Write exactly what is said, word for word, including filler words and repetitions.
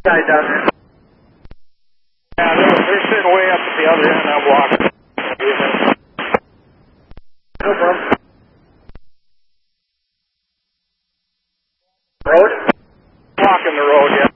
Side down there. Yeah, they're, they're sitting way up at the other end. I'm walking. No problem. Road? Walking the road, yeah.